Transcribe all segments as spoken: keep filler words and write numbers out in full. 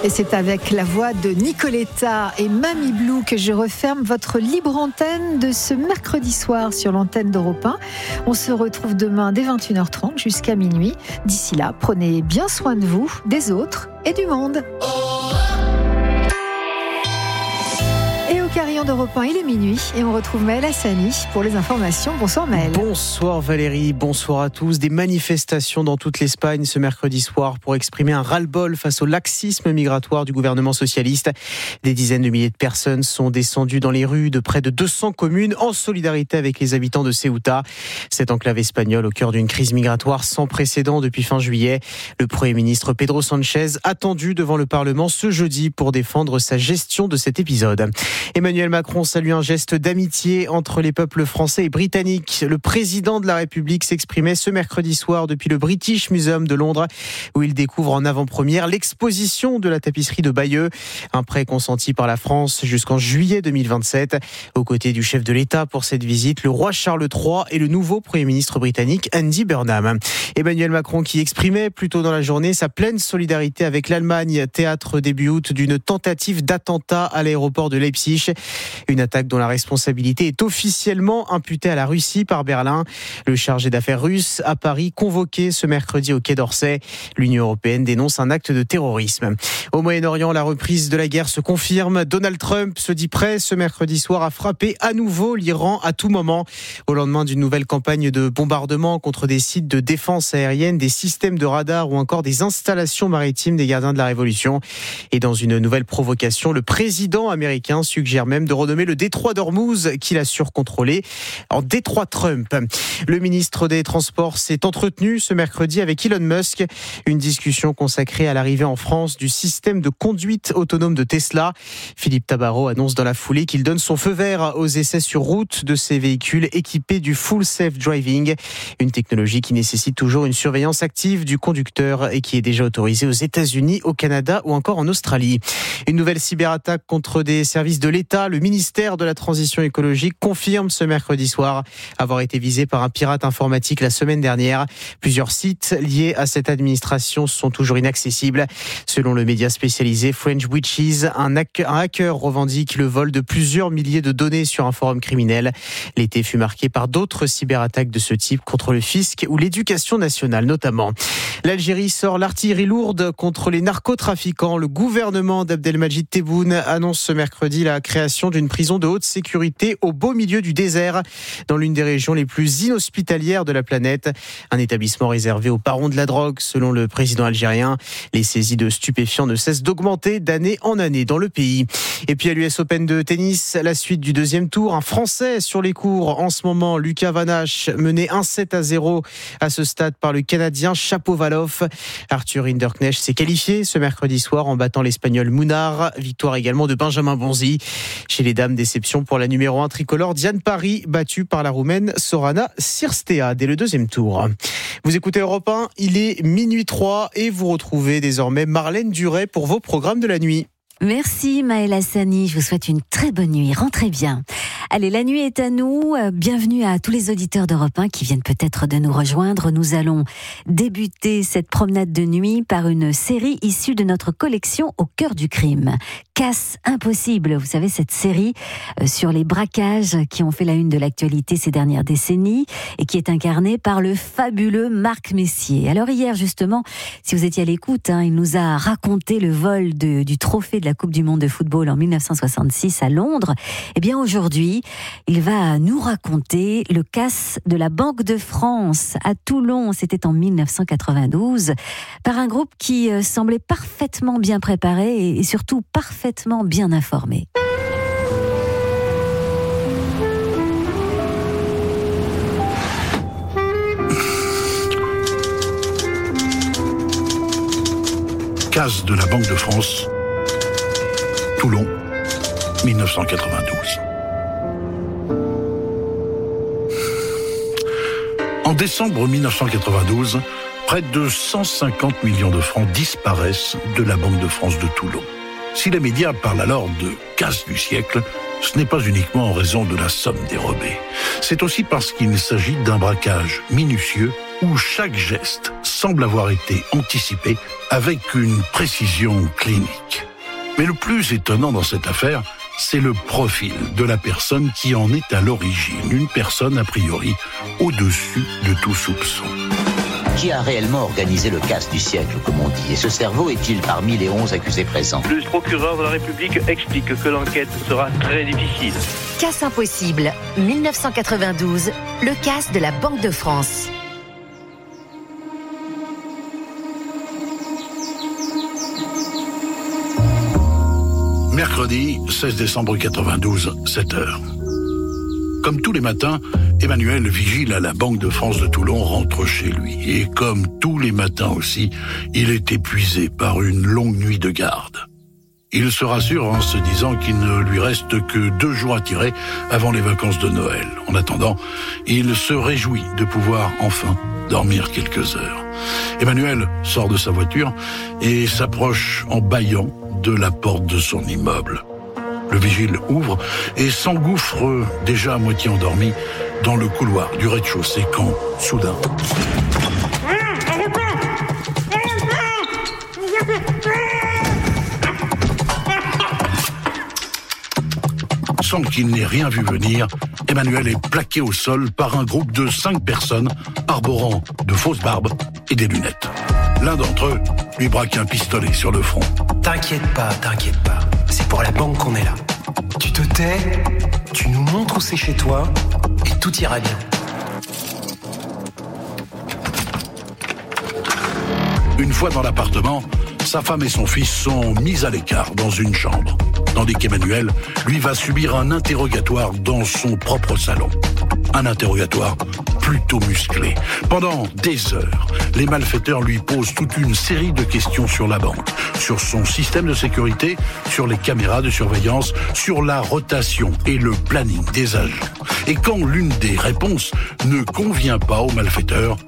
Et c'est avec la voix de Nicoletta et Mamie Blue que je referme votre libre antenne de ce mercredi soir sur l'antenne d'Europe un. On se retrouve demain dès vingt et une heures trente jusqu'à minuit. D'ici là, prenez bien soin de vous, des autres et du monde. Et au carillon d'Europe un, il est minuit et on retrouve Maël Hassani pour les informations. Bonsoir Maël. Bonsoir Valérie, bonsoir à tous. Des manifestations dans toute l'Espagne ce mercredi soir pour exprimer un ras-le-bol face au laxisme migratoire du gouvernement socialiste. Des dizaines de milliers de personnes sont descendues dans les rues de près de deux cents communes en solidarité avec les habitants de Ceuta. Cette enclave espagnole au cœur d'une crise migratoire sans précédent depuis fin juillet. Le Premier ministre Pedro Sánchez attendu devant le Parlement ce jeudi pour défendre sa gestion de cet épisode. Emmanuel Macron salue un geste d'amitié entre les peuples français et britanniques. Le président de la République s'exprimait ce mercredi soir depuis le British Museum de Londres où il découvre en avant-première l'exposition de la tapisserie de Bayeux, un prêt consenti par la France jusqu'en juillet deux mille vingt-sept. Aux côtés du chef de l'État pour cette visite, le roi Charles trois et le nouveau Premier ministre britannique Andy Burnham. Emmanuel Macron qui exprimait plus tôt dans la journée sa pleine solidarité avec l'Allemagne, théâtre début août d'une tentative d'attentat à l'aéroport de Leipzig. Une attaque dont la responsabilité est officiellement imputée à la Russie par Berlin. Le chargé d'affaires russe à Paris convoqué ce mercredi au Quai d'Orsay. L'Union européenne dénonce un acte de terrorisme. Au Moyen-Orient, la reprise de la guerre se confirme. Donald Trump se dit prêt ce mercredi soir à frapper à nouveau l'Iran à tout moment. Au lendemain d'une nouvelle campagne de bombardement contre des sites de défense aérienne, des systèmes de radar ou encore des installations maritimes des gardiens de la Révolution. Et dans une nouvelle provocation, le président américain suggère même de renommer le détroit d'Ormuz qu'il assure contrôler en détroit Trump. Le ministre des Transports s'est entretenu ce mercredi avec Elon Musk. Une discussion consacrée à l'arrivée en France du système de conduite autonome de Tesla. Philippe Tabarot annonce dans la foulée qu'il donne son feu vert aux essais sur route de ces véhicules équipés du Full Safe Driving. Une technologie qui nécessite toujours une surveillance active du conducteur et qui est déjà autorisée aux États-Unis, au Canada ou encore en Australie. Une nouvelle cyberattaque contre des services de l'État. Le ministère de la Transition écologique confirme ce mercredi soir avoir été visé par un pirate informatique la semaine dernière. Plusieurs sites liés à cette administration sont toujours inaccessibles. Selon le média spécialisé French Witches, un hacker revendique le vol de plusieurs milliers de données sur un forum criminel. L'été fut marqué par d'autres cyberattaques de ce type contre le fisc ou l'éducation nationale notamment. L'Algérie sort l'artillerie lourde contre les narcotrafiquants. Le gouvernement d'Abdelmajid Tebboune annonce ce mercredi la création d'une prison de haute sécurité au beau milieu du désert, dans l'une des régions les plus inhospitalières de la planète. Un établissement réservé aux barons de la drogue, selon le président algérien. Les saisies de stupéfiants ne cessent d'augmenter d'année en année dans le pays. Et puis à l'U S Open de tennis, la suite du deuxième tour. Un Français sur les cours en ce moment, Lucas Van Hache, mené un sept à zéro à ce stade par le Canadien Shapovalov. Arthur Hinderknecht s'est qualifié ce mercredi soir en battant l'Espagnol Munar. Victoire également de Benjamin Bonzi. Chez les dames, déception pour la numéro un tricolore Diane Parry, battue par la Roumaine Sorana Cirstea dès le deuxième tour. Vous écoutez Europe un, il est minuit trois et vous retrouvez désormais Marlène Duret pour vos programmes de la nuit. Merci Maël Hassani, je vous souhaite une très bonne nuit, rentrez bien. Allez, la nuit est à nous, bienvenue à tous les auditeurs d'Europe un qui viennent peut-être de nous rejoindre. Nous allons débuter cette promenade de nuit par une série issue de notre collection Au cœur du crime. Casse impossible, vous savez, cette série sur les braquages qui ont fait la une de l'actualité ces dernières décennies et qui est incarnée par le fabuleux Marc Messier. Alors hier justement, si vous étiez à l'écoute, hein, il nous a raconté le vol de, du trophée de la Coupe du Monde de football en dix-neuf cent soixante-six à Londres. Eh bien aujourd'hui, il va nous raconter le casse de la Banque de France à Toulon. C'était en dix-neuf cent quatre-vingt-douze par un groupe qui semblait parfaitement bien préparé et surtout parfaitement bien informé. Casse de la Banque de France, Toulon, dix-neuf cent quatre-vingt-douze. En décembre dix-neuf cent quatre-vingt-douze, près de cent cinquante millions de francs disparaissent de la Banque de France de Toulon. Si les médias parlent alors de casse du siècle, ce n'est pas uniquement en raison de la somme dérobée. C'est aussi parce qu'il s'agit d'un braquage minutieux où chaque geste semble avoir été anticipé avec une précision clinique. Mais le plus étonnant dans cette affaire, c'est le profil de la personne qui en est à l'origine. Une personne, a priori, au-dessus de tout soupçon. Qui a réellement organisé le casse du siècle, comme on dit? Et ce cerveau est-il parmi les onze accusés présents? Le procureur de la République explique que l'enquête sera très difficile. Casse impossible, dix-neuf cent quatre-vingt-douze, le casse de la Banque de France. Mercredi seize décembre quatre-vingt-douze, sept heures. Comme tous les matins, Emmanuel, vigile à la Banque de France de Toulon, rentre chez lui. Et comme tous les matins aussi, il est épuisé par une longue nuit de garde. Il se rassure en se disant qu'il ne lui reste que deux jours à tirer avant les vacances de Noël. En attendant, il se réjouit de pouvoir enfin dormir quelques heures. Emmanuel sort de sa voiture et s'approche en bâillant de la porte de son immeuble. Le vigile ouvre et s'engouffre déjà à moitié endormi dans le couloir du rez-de-chaussée quand, soudain... Sans qu'il n'ait rien vu venir, Emmanuel est plaqué au sol par un groupe de cinq personnes arborant de fausses barbes et des lunettes. L'un d'entre eux lui braque un pistolet sur le front. T'inquiète pas, t'inquiète pas. C'est pour la banque qu'on est là. Tu te tais, tu nous montres où c'est chez toi, et tout ira bien. Une fois dans l'appartement, sa femme et son fils sont mis à l'écart dans une chambre, tandis qu'Emmanuel, lui, va subir un interrogatoire dans son propre salon. Un interrogatoire plutôt musclé. Pendant des heures, les malfaiteurs lui posent toute une série de questions sur la banque, sur son système de sécurité, sur les caméras de surveillance, sur la rotation et le planning des agents. Et quand l'une des réponses ne convient pas aux malfaiteurs,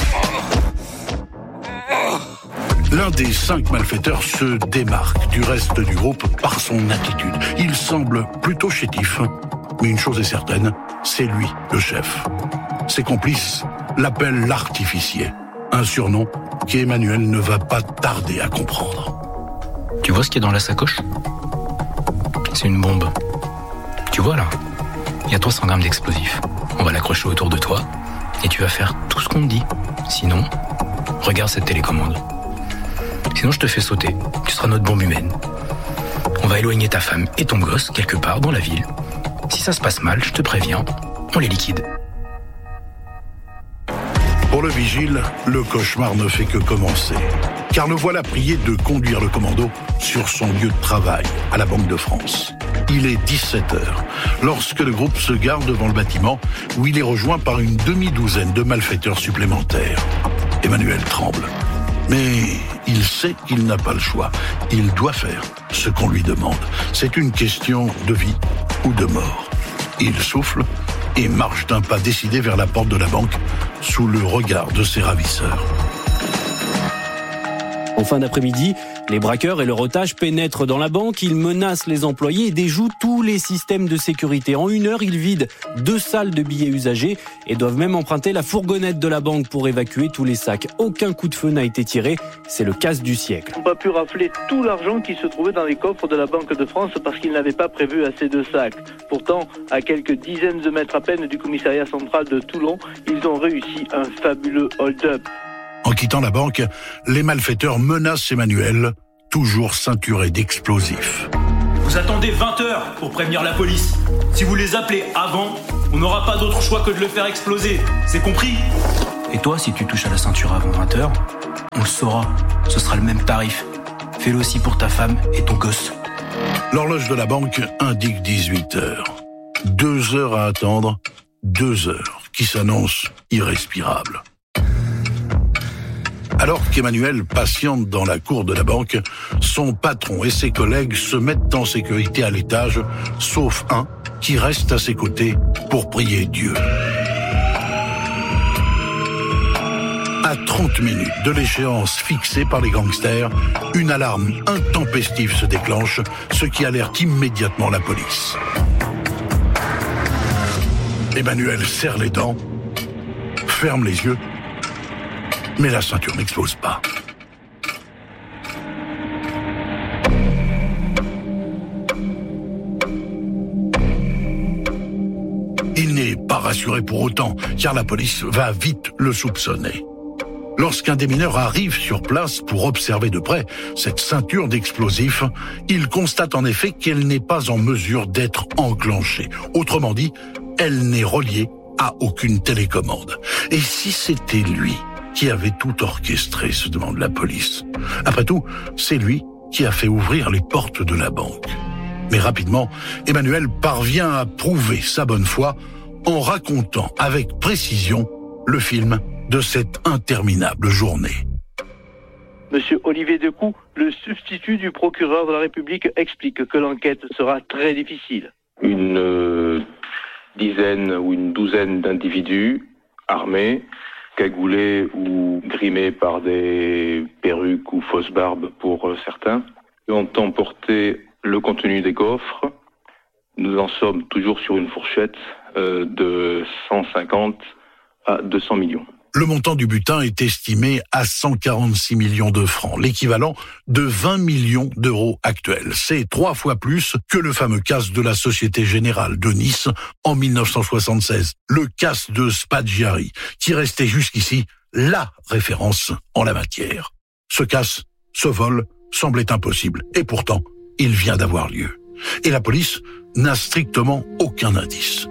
l'un des cinq malfaiteurs se démarque du reste du groupe par son attitude. Il semble plutôt chétif, mais une chose est certaine, c'est lui le chef. Ses complices l'appellent l'artificier, un surnom qu'Emmanuel ne va pas tarder à comprendre. Tu vois ce qu'il y a dans la sacoche? C'est une bombe. Tu vois là, il y a trois cents grammes d'explosifs. On va l'accrocher autour de toi et tu vas faire tout ce qu'on te dit. Sinon, regarde cette télécommande. Sinon je te fais sauter, tu seras notre bombe humaine. On va éloigner ta femme et ton gosse quelque part dans la ville. Si ça se passe mal, je te préviens, on les liquide. Pour le vigile, le cauchemar ne fait que commencer. Car le voilà prié de conduire le commando sur son lieu de travail, à la Banque de France. Il est dix-sept heures, lorsque le groupe se gare devant le bâtiment, où il est rejoint par une demi-douzaine de malfaiteurs supplémentaires. Emmanuel tremble. Mais il sait qu'il n'a pas le choix. Il doit faire ce qu'on lui demande. C'est une question de vie ou de mort. Il souffle et marche d'un pas décidé vers la porte de la banque, sous le regard de ses ravisseurs. En fin d'après-midi, les braqueurs et leur otage pénètrent dans la banque, ils menacent les employés et déjouent tous les systèmes de sécurité. En une heure, ils vident deux salles de billets usagés et doivent même emprunter la fourgonnette de la banque pour évacuer tous les sacs. Aucun coup de feu n'a été tiré, c'est le casse du siècle. On n'a pas pu rafler tout l'argent qui se trouvait dans les coffres de la Banque de France parce qu'ils n'avaient pas prévu assez de sacs. Pourtant, à quelques dizaines de mètres à peine du commissariat central de Toulon, ils ont réussi un fabuleux hold-up. En quittant la banque, les malfaiteurs menacent Emmanuel, toujours ceinturé d'explosifs. Vous attendez vingt heures pour prévenir la police. Si vous les appelez avant, on n'aura pas d'autre choix que de le faire exploser. C'est compris? Et toi, si tu touches à la ceinture avant vingt heures, on le saura. Ce sera le même tarif. Fais-le aussi pour ta femme et ton gosse. L'horloge de la banque indique dix-huit heures. Deux heures à attendre, deux heures qui s'annoncent irrespirables. Alors qu'Emmanuel patiente dans la cour de la banque, son patron et ses collègues se mettent en sécurité à l'étage, sauf un qui reste à ses côtés pour prier Dieu. À trente minutes de l'échéance fixée par les gangsters, une alarme intempestive se déclenche, ce qui alerte immédiatement la police. Emmanuel serre les dents, ferme les yeux Mais la ceinture n'explose pas. Il n'est pas rassuré pour autant, car la police va vite le soupçonner. Lorsqu'un des mineurs arrive sur place pour observer de près cette ceinture d'explosifs, il constate en effet qu'elle n'est pas en mesure d'être enclenchée. Autrement dit, elle n'est reliée à aucune télécommande. Et si c'était lui qui avait tout orchestré, se demande la police. Après tout, c'est lui qui a fait ouvrir les portes de la banque. Mais rapidement, Emmanuel parvient à prouver sa bonne foi en racontant avec précision le film de cette interminable journée. Monsieur Olivier Decoux, le substitut du procureur de la République, explique que l'enquête sera très difficile. Une euh, dizaine ou une douzaine d'individus armés, cagoulés ou grimés par des perruques ou fausses barbes pour euh, certains, ont emporté le contenu des coffres. Nous en sommes toujours sur une fourchette euh, de cent cinquante à deux cents millions. Le montant du butin est estimé à cent quarante-six millions de francs, l'équivalent de vingt millions d'euros actuels. C'est trois fois plus que le fameux casse de la Société Générale de Nice en dix-neuf cent soixante-seize, le casse de Spaggiari, qui restait jusqu'ici la référence en la matière. Ce casse, ce vol, semblait impossible, et pourtant, il vient d'avoir lieu. Et la police n'a strictement aucun indice.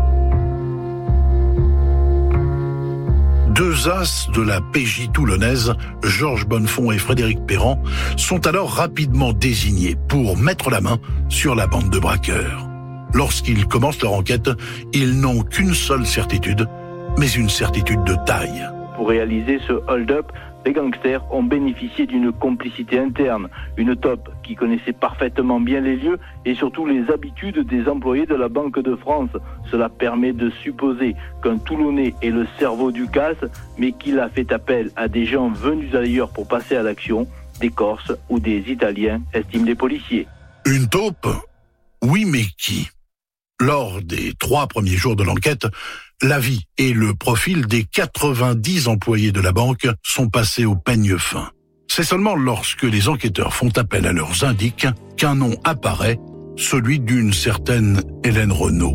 Deux as de la P J toulonnaise, Georges Bonnefond et Frédéric Perrand, sont alors rapidement désignés pour mettre la main sur la bande de braqueurs. Lorsqu'ils commencent leur enquête, ils n'ont qu'une seule certitude, mais une certitude de taille. Pour réaliser ce hold-up, les gangsters ont bénéficié d'une complicité interne, une taupe qui connaissait parfaitement bien les lieux et surtout les habitudes des employés de la Banque de France. Cela permet de supposer qu'un Toulonnais est le cerveau du casse, mais qu'il a fait appel à des gens venus d'ailleurs pour passer à l'action, des Corses ou des Italiens, estiment les policiers. Une taupe ? Oui, mais qui ? Lors des trois premiers jours de l'enquête, la vie et le profil des quatre-vingt-dix employés de la banque sont passés au peigne fin. C'est seulement lorsque les enquêteurs font appel à leurs indices qu'un nom apparaît, celui d'une certaine Hélène Renaud.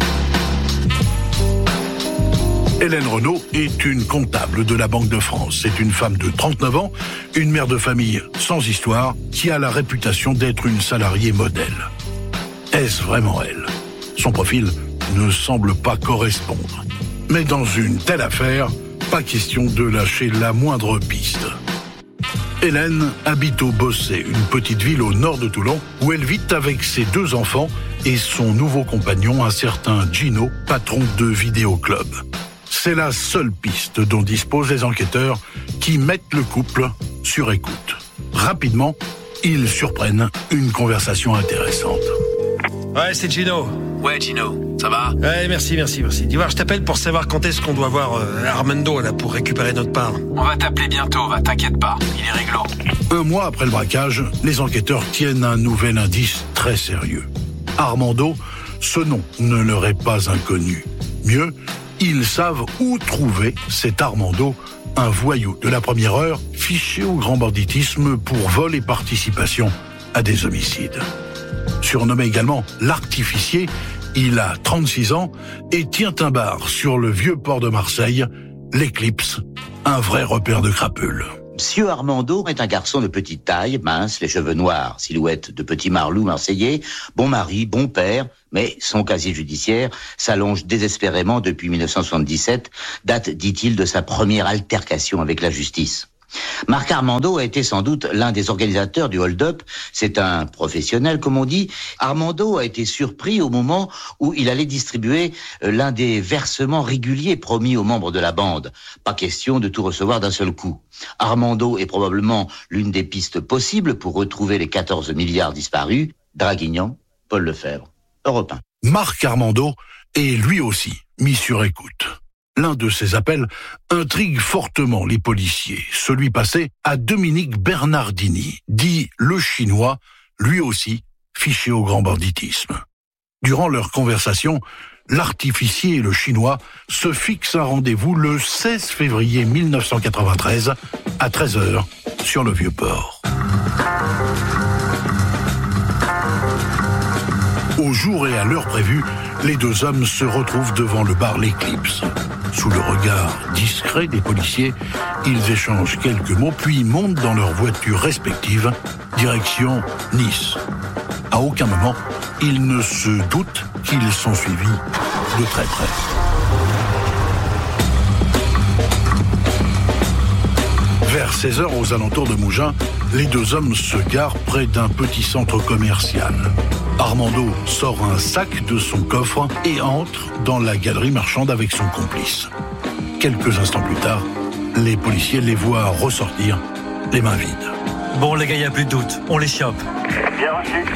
Hélène Renaud est une comptable de la Banque de France. C'est une femme de trente-neuf ans, une mère de famille sans histoire, qui a la réputation d'être une salariée modèle. Est-ce vraiment elle ? Son profil ne semble pas correspondre. Mais dans une telle affaire, pas question de lâcher la moindre piste. Hélène habite au Bossé, une petite ville au nord de Toulon, où elle vit avec ses deux enfants et son nouveau compagnon, un certain Gino, patron de vidéoclub. C'est la seule piste dont disposent les enquêteurs qui mettent le couple sur écoute. Rapidement, ils surprennent une conversation intéressante. Ouais, c'est Gino. Ouais, Gino, ça va ? Ouais, merci, merci, merci. Dis voir, je t'appelle pour savoir quand est-ce qu'on doit voir euh, Armando là pour récupérer notre part. On va t'appeler bientôt, va, t'inquiète pas, il est réglo. Un mois après le braquage, les enquêteurs tiennent un nouvel indice très sérieux. Armando, ce nom ne leur est pas inconnu. Mieux, ils savent où trouver cet Armando, un voyou de la première heure, fiché au grand banditisme pour vol et participation à des homicides. Surnommé également l'artificier, il a trente-six ans et tient un bar sur le vieux port de Marseille, l'Éclipse, un vrai repère de crapules. Monsieur Armando est un garçon de petite taille, mince, les cheveux noirs, silhouette de petit marlou marseillais, bon mari, bon père, mais son casier judiciaire s'allonge désespérément depuis dix-neuf cent soixante-dix-sept, date, dit-il, de sa première altercation avec la justice. Marc Armando a été sans doute l'un des organisateurs du hold-up. C'est un professionnel, comme on dit. Armando a été surpris au moment où il allait distribuer l'un des versements réguliers promis aux membres de la bande. Pas question de tout recevoir d'un seul coup. Armando est probablement l'une des pistes possibles pour retrouver les quatorze milliards disparus. Draguignan, Paul Lefebvre, Europe un. Marc Armando est lui aussi mis sur écoute. L'un de ces appels intrigue fortement les policiers, celui passé à Dominique Bernardini, dit le Chinois, lui aussi fiché au grand banditisme. Durant leur conversation, l'artificier et le chinois se fixent un rendez-vous le seize février mille neuf cent quatre-vingt-treize à treize heures sur le Vieux-Port. Au jour et à l'heure prévue, les deux hommes se retrouvent devant le bar L'Éclipse. Sous le regard discret des policiers, ils échangent quelques mots, puis montent dans leurs voitures respectives, direction Nice. À aucun moment, ils ne se doutent qu'ils sont suivis de très près. Vers seize heures, aux alentours de Mougins, les deux hommes se garent près d'un petit centre commercial. Armando sort un sac de son coffre et entre dans la galerie marchande avec son complice. Quelques instants plus tard, les policiers les voient ressortir, les mains vides. Bon les gars, il n'y a plus de doute, on les chope. Bien reçu.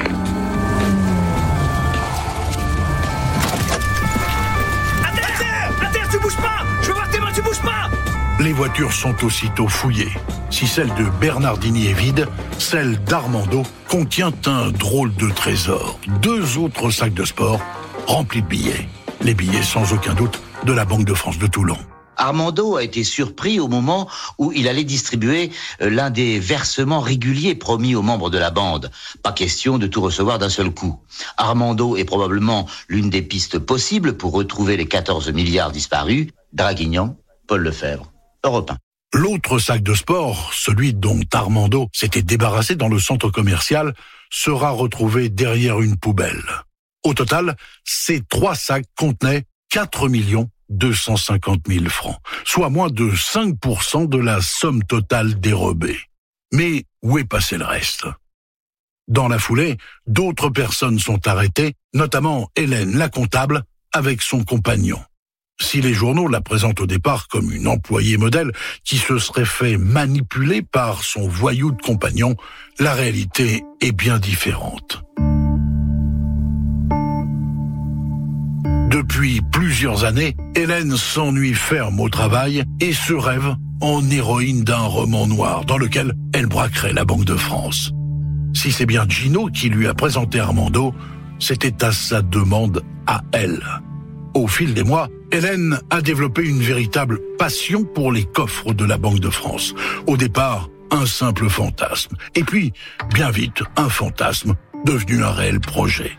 À terre, à terre, à terre, tu bouges pas. Je veux voir tes mains, tu bouges pas. Les voitures sont aussitôt fouillées. Si celle de Bernardini est vide, celle d'Armando contient un drôle de trésor. Deux autres sacs de sport remplis de billets. Les billets, sans aucun doute, de la Banque de France de Toulon. Armando a été surpris au moment où il allait distribuer l'un des versements réguliers promis aux membres de la bande. Pas question de tout recevoir d'un seul coup. Armando est probablement l'une des pistes possibles pour retrouver les quatorze milliards disparus. Draguignan, Paul Lefebvre, Europe un. L'autre sac de sport, celui dont Armando s'était débarrassé dans le centre commercial, sera retrouvé derrière une poubelle. Au total, ces trois sacs contenaient quatre millions deux cent cinquante mille francs, soit moins de cinq pour cent de la somme totale dérobée. Mais où est passé le reste ? Dans la foulée, d'autres personnes sont arrêtées, notamment Hélène, la comptable, avec son compagnon. Si les journaux la présentent au départ comme une employée modèle qui se serait fait manipuler par son voyou de compagnon, la réalité est bien différente. Depuis plusieurs années, Hélène s'ennuie ferme au travail et se rêve en héroïne d'un roman noir dans lequel elle braquerait la Banque de France. Si c'est bien Gino qui lui a présenté Armando, c'était à sa demande à elle. Au fil des mois, Hélène a développé une véritable passion pour les coffres de la Banque de France. Au départ, un simple fantasme. Et puis, bien vite, un fantasme devenu un réel projet.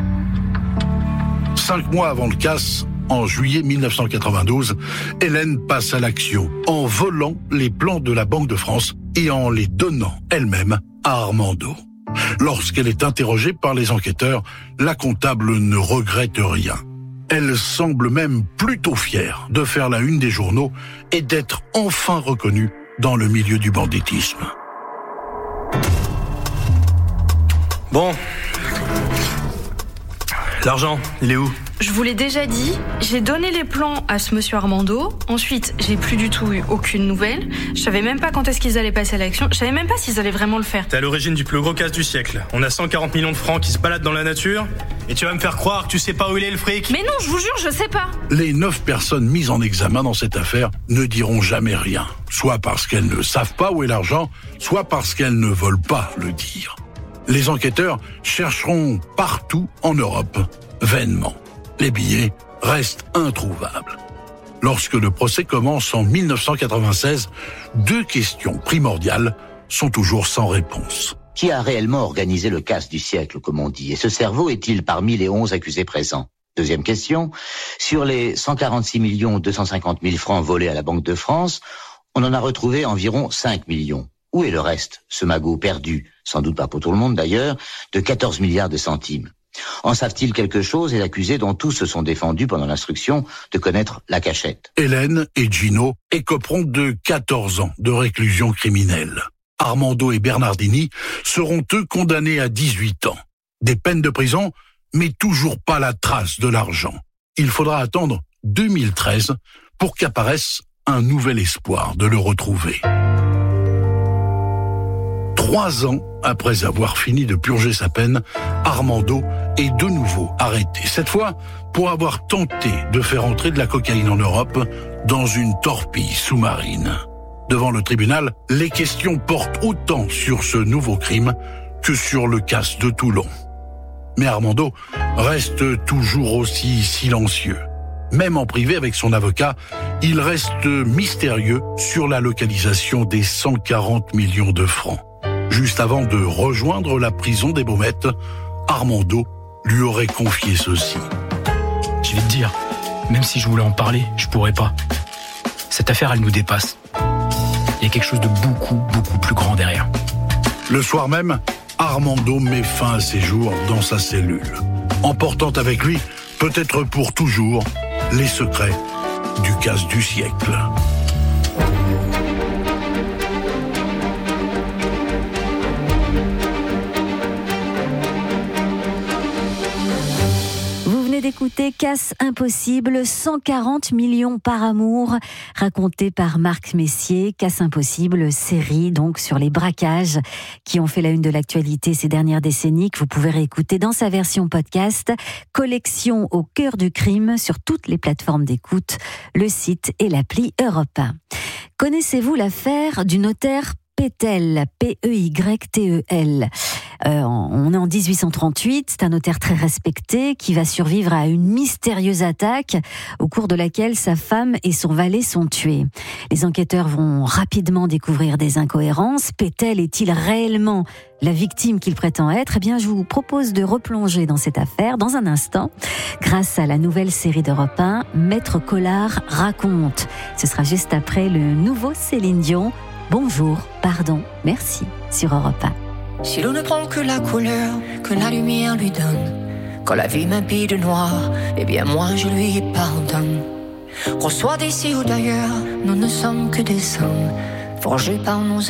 Cinq mois avant le casse, en juillet mille neuf cent quatre-vingt-douze, Hélène passe à l'action en volant les plans de la Banque de France et en les donnant elle-même à Armando. Lorsqu'elle est interrogée par les enquêteurs, la comptable ne regrette rien. Elle semble même plutôt fière de faire la une des journaux et d'être enfin reconnue dans le milieu du banditisme. Bon. L'argent, il est où ? Je vous l'ai déjà dit, j'ai donné les plans à ce monsieur Armando. Ensuite, j'ai plus du tout eu aucune nouvelle. Je savais même pas quand est-ce qu'ils allaient passer à l'action. Je savais même pas s'ils allaient vraiment le faire. T'es à l'origine du plus gros casse du siècle. On a cent quarante millions de francs qui se baladent dans la nature. Et tu vas me faire croire que tu sais pas où il est le fric ? Mais non, je vous jure, je sais pas. Les neuf personnes mises en examen dans cette affaire ne diront jamais rien. Soit parce qu'elles ne savent pas où est l'argent, soit parce qu'elles ne veulent pas le dire. Les enquêteurs chercheront partout en Europe, vainement. Les billets restent introuvables. Lorsque le procès commence en mille neuf cent quatre-vingt-seize, deux questions primordiales sont toujours sans réponse. Qui a réellement organisé le casse du siècle, comme on dit ? Et ce cerveau est-il parmi les onze accusés présents ? Deuxième question, sur les cent quarante-six millions deux cent cinquante mille francs volés à la Banque de France, on en a retrouvé environ cinq millions. Où est le reste, ce magot perdu, sans doute pas pour tout le monde d'ailleurs, de quatorze milliards de centimes ? En savent-ils quelque chose et l'accusé dont tous se sont défendus pendant l'instruction de connaître la cachette ? Hélène et Gino écoperont de quatorze ans de réclusion criminelle. Armando et Bernardini seront eux condamnés à dix-huit ans. Des peines de prison, mais toujours pas la trace de l'argent. Il faudra attendre deux mille treize pour qu'apparaisse un nouvel espoir de le retrouver. Trois ans après avoir fini de purger sa peine, Armando est de nouveau arrêté. Cette fois, pour avoir tenté de faire entrer de la cocaïne en Europe dans une torpille sous-marine. Devant le tribunal, les questions portent autant sur ce nouveau crime que sur le casse de Toulon. Mais Armando reste toujours aussi silencieux. Même en privé avec son avocat, il reste mystérieux sur la localisation des cent quarante millions de francs. Juste avant de rejoindre la prison des Baumettes, Armando lui aurait confié ceci. Je vais te dire, même si je voulais en parler, je pourrais pas. Cette affaire, elle nous dépasse. Il y a quelque chose de beaucoup, beaucoup plus grand derrière. Le soir même, Armando met fin à ses jours dans sa cellule, emportant avec lui, peut-être pour toujours, les secrets du casse du siècle. D'écouter Casse Impossible, cent quarante millions par amour, raconté par Marc Messier. Casse Impossible, série donc sur les braquages qui ont fait la une de l'actualité ces dernières décennies, que vous pouvez réécouter dans sa version podcast. Collection au cœur du crime sur toutes les plateformes d'écoute, le site et l'appli Europe un. Connaissez-vous l'affaire du notaire Pétel, P E Y T E L. Euh, on est en dix-huit cent trente-huit, c'est un notaire très respecté qui va survivre à une mystérieuse attaque au cours de laquelle sa femme et son valet sont tués. Les enquêteurs vont rapidement découvrir des incohérences. Pétel est-il réellement la victime qu'il prétend être ? Eh bien, je vous propose de replonger dans cette affaire dans un instant, grâce à la nouvelle série d'Europe un, Maître Collard raconte. Ce sera juste après le nouveau Céline Dion. Bonjour, pardon, merci, sur Europe un. Si l'on ne prend que la couleur que la lumière lui donne, quand la vie m'habille de noir, eh bien moi je lui pardonne. Qu'on soit d'ici ou d'ailleurs, nous ne sommes que des hommes, forgés par nos